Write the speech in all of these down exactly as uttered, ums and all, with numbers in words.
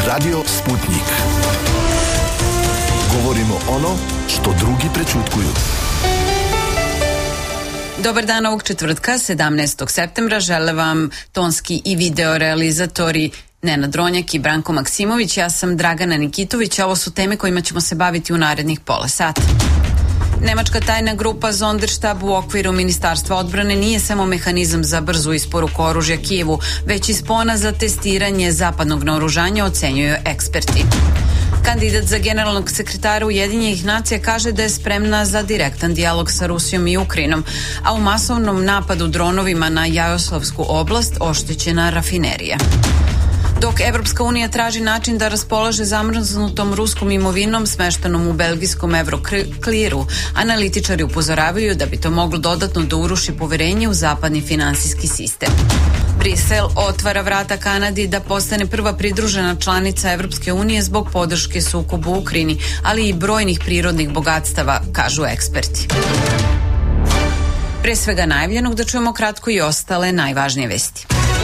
Radio Sputnik. Govorimo ono što drugi prećutkuju. Dobar dan ovog četvrtka, sedamnaestog septembra. Žele vam tonski i video realizatori Nenad Ronjak i Branko Maksimović. Ja sam Dragana Nikitović, a ovo su teme kojima ćemo se baviti u narednih pola sata. Nemačka tajna grupa Sonderštab u okviru Ministarstva odbrane nije samo mehanizam za brzu isporuku oružja Kijevu, već i spona za testiranje zapadnog naoružanja, ocenjuju eksperti. Kandidat za generalnog sekretara Ujedinjenih nacija kaže da je spremna za direktan dijalog sa Rusijom i Ukrajinom, a u masovnom napadu dronovima na Jaroslavsku oblast oštećena rafinerija. Dok Evropska unija traži način da raspolaže zamrznutom ruskom imovinom smeštenom u belgijskom Euroclearu, analitičari upozoravaju da bi to moglo dodatno da uruši poverenje u zapadni finansijski sistem. Brisel otvara vrata Kanadi da postane prva pridružena članica Evropske unije zbog podrške sukobu u Ukrajini, ali i brojnih prirodnih bogatstava, kažu eksperti. Pre svega najavljenog da čujemo kratko i ostale najvažnije vesti.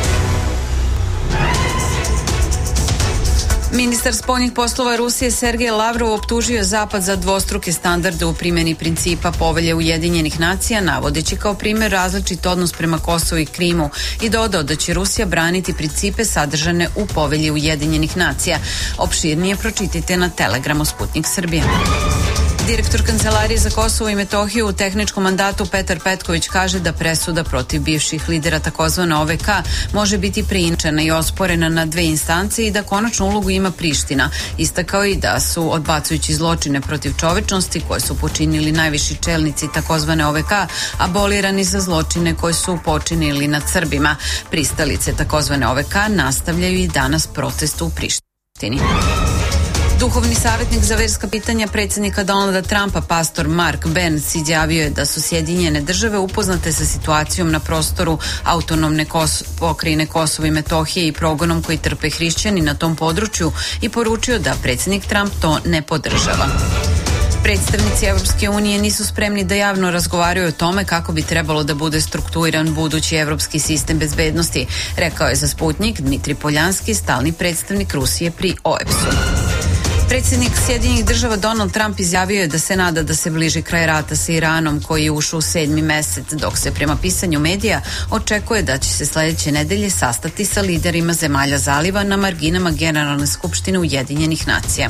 Ministar spoljnih poslova Rusije Sergej Lavrov optužio Zapad za dvostruke standarde u primjeni principa Povelje Ujedinjenih nacija, navodeći kao primjer različit odnos prema Kosovu i Krimu, i dodao da će Rusija braniti principe sadržane u Povelji Ujedinjenih nacija. Opširnije pročitajte na Telegramu Sputnik Srbije. Direktor Kancelarije za Kosovo i Metohiju u tehničkom mandatu Petar Petković kaže da presuda protiv bivših lidera takozvane O V K može biti preinačena i osporena na dve instance i da konačnu ulogu ima Priština. Istakao i da su, odbacujući zločine protiv čovečnosti koje su počinili najviši čelnici takozvane O V K, abolirani za zločine koje su počinili nad Srbima. Pristalice takozvane O V K nastavljaju i danas protest u Prištini. Duhovni savjetnik za verska pitanja predsjednika Donalda Trumpa, pastor Mark Burns, izjavio je da su Sjedinjene države upoznate sa situacijom na prostoru autonomne Kos- pokrajine Kosovo i Metohije i progonom koji trpe hrišćani na tom području i poručio da predsjednik Trump to ne podržava. Predstavnici Evropske unije nisu spremni da javno razgovaraju o tome kako bi trebalo da bude strukturiran budući evropski sistem bezbednosti, rekao je za Sputnik Dmitri Poljanski, stalni predstavnik Rusije pri O E B S-u. Predsjednik Sjedinjenih država Donald Trump izjavio je da se nada da se bliži kraj rata sa Iranom koji je ušao u sedmi mesec, dok se prema pisanju medija očekuje da će se sledeće nedelje sastati sa liderima zemalja zaliva na marginama Generalne skupštine Ujedinjenih nacija.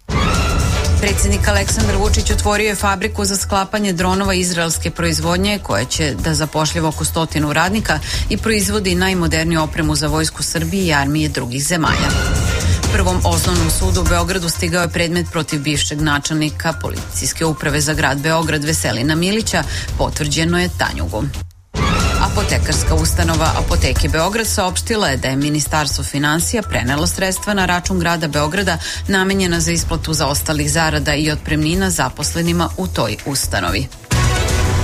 Predsjednik Aleksandar Vučić otvorio je fabriku za sklapanje dronova izraelske proizvodnje koja će da zapošljava oko stotinu radnika i proizvodi najmoderniju opremu za vojsku Srbije i armije drugih zemalja. Prvom osnovnom sudu u Beogradu stigao je predmet protiv bivšeg načelnika policijske uprave za grad Beograd Veselina Milića, potvrđeno je Tanjugu. Apotekarska ustanova Apoteke Beograd saopštila je da je Ministarstvo finansija prenelo sredstva na račun grada Beograda namenjena za isplatu zaostalih zarada i otpremnina zaposlenima u toj ustanovi.